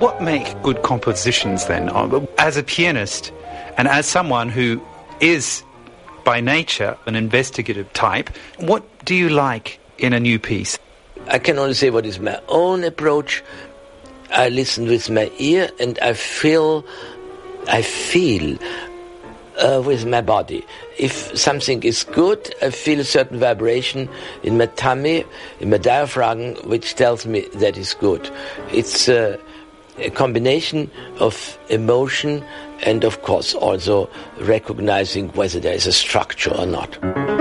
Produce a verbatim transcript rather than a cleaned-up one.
What make good compositions then? As a pianist and as someone who is by nature an investigative type, what do you like in a new piece? I can only say what is my own approach. I listen with my ear and I feel, I feel uh, with my body. If something is good, I feel a certain vibration in my tummy, in my diaphragm, which tells me that is good. It's uh, a combination of emotion and, of course, also recognizing whether there is a structure or not.